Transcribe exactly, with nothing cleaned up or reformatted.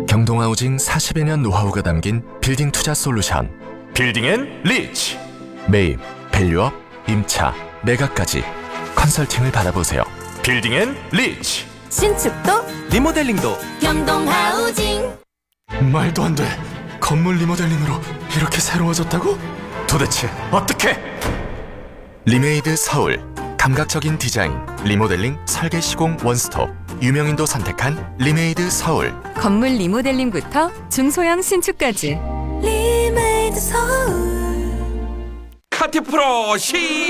경동하우징 사십여 년 노하우가 담긴 빌딩 투자 솔루션 빌딩앤리치. 매입, 밸류업, 임차, 매각까지 컨설팅을 받아보세요. 빌딩앤리치. 신축도 리모델링도 경동하우징. 말도 안 돼. 건물 리모델링으로 이렇게 새로워졌다고? 도대체 어떻게? 리메이드 서울. 감각적인 디자인, 리모델링, 설계 시공 원스톱. 유명인도 선택한 리메이드 서울. 건물 리모델링부터 중소형 신축까지 리메이드 서울. 카티 프로 시